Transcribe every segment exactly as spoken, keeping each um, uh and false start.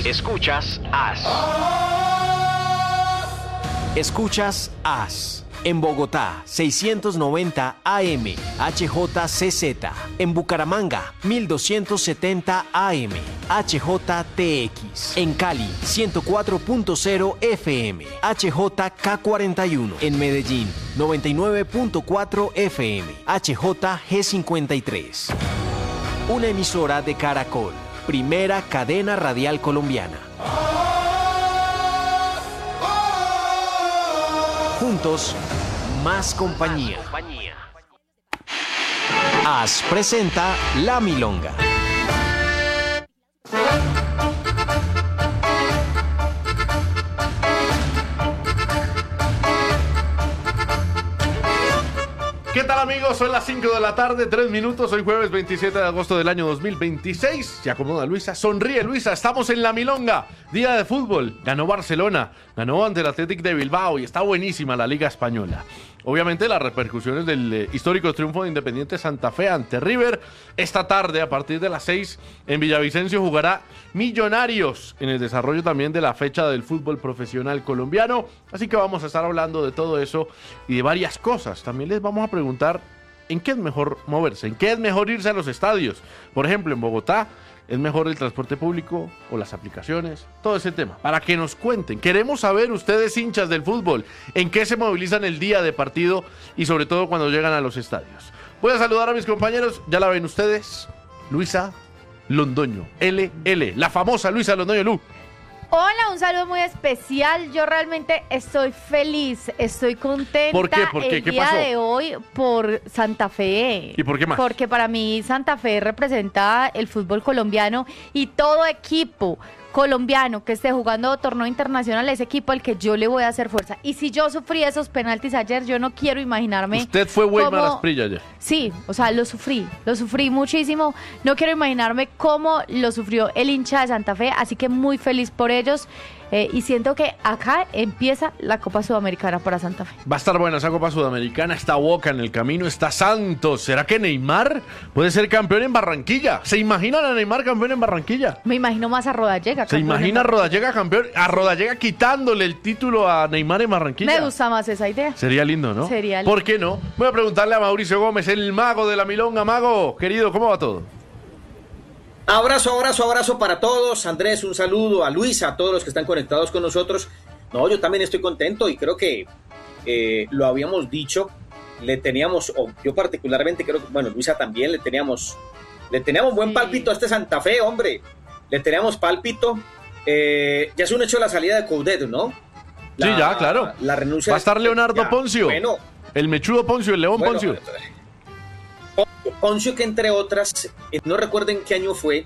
Escuchas As. Escuchas As. En Bogotá, seiscientos noventa A M, H J C Z. En Bucaramanga, mil doscientos setenta A M, H J T X. En Cali, ciento cuatro punto cero F M, H J K cuarenta y uno. En Medellín, noventa y nueve punto cuatro F M, H J G cincuenta y tres. Una emisora de Caracol, primera cadena radial colombiana. Juntos, más compañía. As presenta La Milonga. ¿Qué tal, amigos? Son las cinco de la tarde, tres minutos. Hoy jueves veintisiete de agosto del año dos mil veintiséis. Se acomoda Luisa, sonríe Luisa. Estamos en La Milonga, día de fútbol. Ganó Barcelona, ganó ante el Athletic de Bilbao y está buenísima la Liga Española. Obviamente las repercusiones del eh, histórico triunfo de Independiente Santa Fe ante River. Esta tarde, a partir de las seis, en Villavicencio jugará Millonarios, en el desarrollo también de la fecha del fútbol profesional colombiano. Así que vamos a estar hablando de todo eso y de varias cosas. También les vamos a preguntar en qué es mejor moverse, en qué es mejor irse a los estadios. Por ejemplo, en Bogotá, ¿es mejor el transporte público o las aplicaciones? Todo ese tema, para que nos cuenten. Queremos saber, ustedes hinchas del fútbol, en qué se movilizan el día de partido y sobre todo cuando llegan a los estadios. Voy a saludar a mis compañeros, ya la ven ustedes, Luisa Londoño, L L, la famosa Luisa Londoño Lu. Hola, un saludo muy especial. Yo realmente estoy feliz, estoy contenta. ¿Por qué? ¿Por qué? El ¿Qué día pasó? de hoy por Santa Fe. ¿Y por qué más? Porque para mí Santa Fe representa el fútbol colombiano y todo equipo colombiano que esté jugando torneo internacional es equipo al que yo le voy a hacer fuerza. Y si yo sufrí esos penaltis ayer, yo no quiero imaginarme. Usted fue Weimar cómo... Asprilla ayer. Sí, o sea, lo sufrí, lo sufrí muchísimo. No quiero imaginarme cómo lo sufrió el hincha de Santa Fe, así que muy feliz por ellos. Eh, y siento que acá empieza la Copa Sudamericana para Santa Fe. Va a estar buena esa Copa Sudamericana, está Boca en el camino, está Santos. ¿Será que Neymar puede ser campeón en Barranquilla? ¿Se imaginan a Neymar campeón en Barranquilla? Me imagino más a Rodallega. ¿Se imagina a Rodallega campeón? A Rodallega quitándole el título a Neymar en Barranquilla. Me gusta más esa idea. Sería lindo, ¿no? Sería lindo. ¿Por qué no? Voy a preguntarle a Mauricio Gómez, el mago de la Milonga. Mago, querido, ¿cómo va todo? Abrazo, abrazo, abrazo para todos. Andrés, un saludo a Luisa, a todos los que están conectados con nosotros. No, yo también estoy contento y creo que eh, lo habíamos dicho. Le teníamos, o yo particularmente creo que, bueno, Luisa también le teníamos, le teníamos buen Sí. pálpito a este Santa Fe, hombre. Le teníamos pálpito. Eh, ya es un hecho la salida de Coudet, ¿no? La, Sí, ya, claro. La renuncia. Va a estar Leonardo ya, Poncio. Bueno. El mechudo Poncio, el León Bueno, Poncio. Poncio, Poncio, que entre otras, eh, no recuerdo en qué año fue,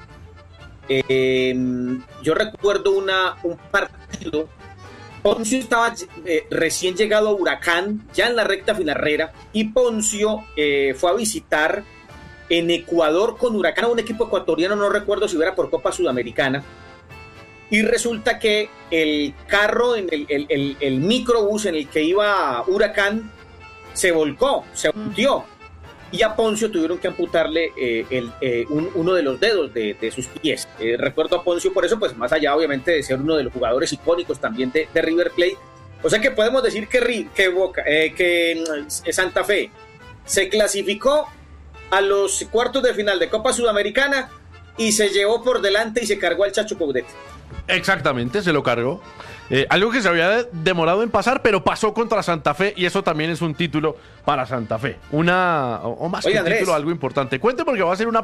eh, yo recuerdo una, un partido, Poncio estaba eh, recién llegado a Huracán, ya en la recta finalera, y Poncio eh, fue a visitar en Ecuador con Huracán a un equipo ecuatoriano, no recuerdo si era por Copa Sudamericana, y resulta que el carro, en el, el, el, el microbús en el que iba Huracán, se volcó, se hundió. Y a Poncio tuvieron que amputarle eh, el, eh, un, uno de los dedos de, de sus pies. Eh, recuerdo a Poncio por eso, pues más allá obviamente de ser uno de los jugadores icónicos también de, de River Plate. O sea que podemos decir que, que, Boca, eh, que eh, Santa Fe se clasificó a los cuartos de final de Copa Sudamericana y se llevó por delante y se cargó al Chacho Coudet. Exactamente, se lo cargó. Eh, algo que se había demorado en pasar, pero pasó contra Santa Fe y eso también es un título para Santa Fe. Una, o, o más Oye, que un Andrés. título, algo importante. Cuente porque va a ser una